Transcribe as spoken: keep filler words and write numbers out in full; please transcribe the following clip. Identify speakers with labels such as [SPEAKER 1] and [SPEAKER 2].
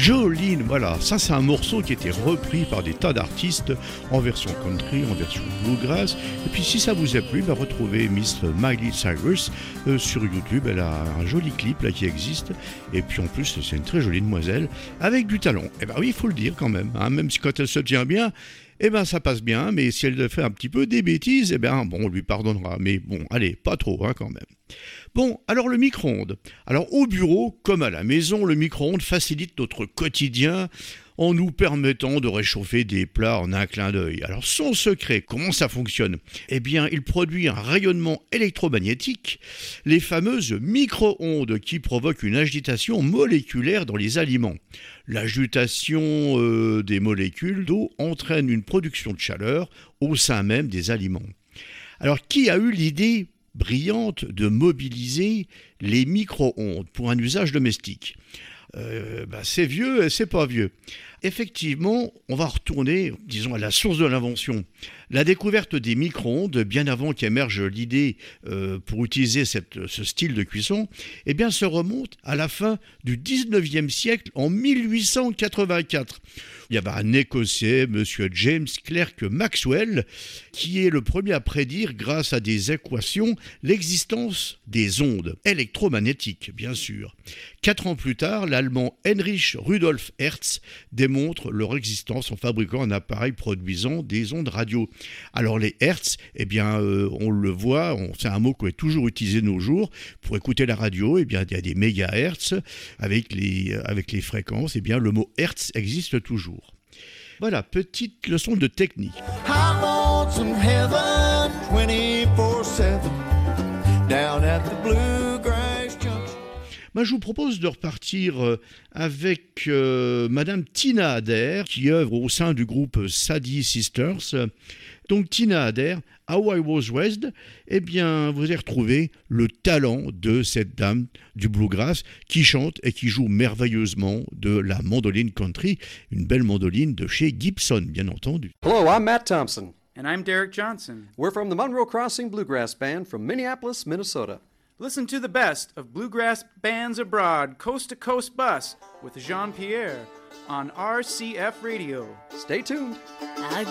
[SPEAKER 1] Jolene, voilà, ça c'est un morceau qui a été repris par des tas d'artistes en version country, en version bluegrass. Et puis si ça vous a plu, bah, retrouvez Miss Miley Cyrus euh, sur YouTube. Elle a un joli clip là qui existe. Et puis en plus, c'est une très jolie demoiselle avec du talent. Et ben oui, il faut le dire quand même, hein, même si quand elle se tient bien, eh ben ça passe bien. Mais si elle fait un petit peu des bêtises, eh ben bon, on lui pardonnera. Mais bon, allez, pas trop hein, quand même. Bon, alors le micro-ondes. Alors au bureau, comme à la maison, le micro-ondes facilite notre quotidien en nous permettant de réchauffer des plats en un clin d'œil. Alors son secret, comment ça fonctionne ? Eh bien, il produit un rayonnement électromagnétique, les fameuses micro-ondes qui provoquent une agitation moléculaire dans les aliments. L'agitation euh, des molécules d'eau entraîne une production de chaleur au sein même des aliments. Alors qui a eu l'idée brillante de mobiliser les micro-ondes pour un usage domestique ? Euh, bah c'est vieux et c'est pas vieux. Effectivement, on va retourner, disons, à la source de l'invention. La découverte des micro-ondes, bien avant qu'émerge l'idée euh, pour utiliser cette, ce style de cuisson, eh bien, se remonte à la fin du dix-neuvième siècle, en mille huit cent quatre-vingt-quatre. Il y avait un Écossais, M. James Clerk Maxwell, qui est le premier à prédire, grâce à des équations, l'existence des ondes électromagnétiques, bien sûr. Quatre ans plus tard, l'Allemand Heinrich Rudolf Hertz démontre leur existence en fabriquant un appareil produisant des ondes radio. Alors les Hertz, eh bien, euh, on le voit, on, c'est un mot qui est toujours utilisé de nos jours. Pour écouter la radio, eh bien, il y a des mégahertz avec les, avec les fréquences. Eh bien, le mot Hertz existe toujours. Voilà, petite leçon de technique. I want some heaven twenty-four seven down at the Bluegrass Junction. Moi, je vous propose de repartir avec euh, Madame Tina Adair, qui œuvre au sein du groupe Sadie Sisters. Donc Tina Adair, How I Was Raised, eh bien, vous allez retrouver le talent de cette dame du bluegrass qui chante et qui joue merveilleusement de la mandoline country, une belle mandoline de chez Gibson, bien entendu.
[SPEAKER 2] Hello, I'm Matt Thompson.
[SPEAKER 3] And I'm Derek Johnson.
[SPEAKER 2] We're from the Monroe Crossing Bluegrass Band from Minneapolis, Minnesota.
[SPEAKER 3] Listen to the best of bluegrass bands abroad, coast to coast bus with Jean Pierre on R C F Radio.
[SPEAKER 2] Stay tuned.
[SPEAKER 4] I